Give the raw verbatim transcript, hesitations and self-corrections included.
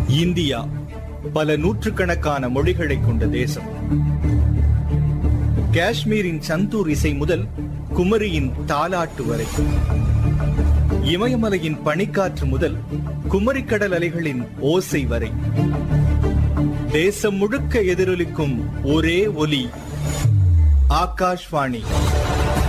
India பல நூற்றுக்கணக்கான மொழிகளை கொண்ட தேசம். காஷ்மீரின் சந்தூர் இசை முதல் குமரியின் தாலாட்டு வரை, இமயமலையின் பனிக்காற்று முதல் குமரிக்கடல் அலைகளின் ஓசை வரை, தேசம் முழுக்க எதிரொலிக்கும் ஒரே ஒலி ஆகாஷ்வாணி.